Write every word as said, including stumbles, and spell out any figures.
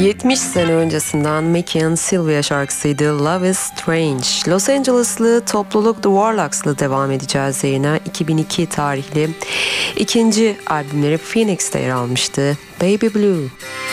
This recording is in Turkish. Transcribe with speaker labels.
Speaker 1: yetmiş sene öncesinden Mickey and Sylvia şarkısıydı Love is Strange. Los Angeles'lı topluluk The Warlocks'la devam edeceğiz yayına. iki bin iki tarihli ikinci albümleri Phoenix'te yer almıştı. Baby Blue.